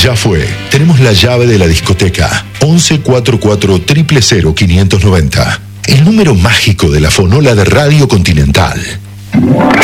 Ya fue. Tenemos la llave de la discoteca. 1144 000 590. El número mágico de la fonola de Radio Continental.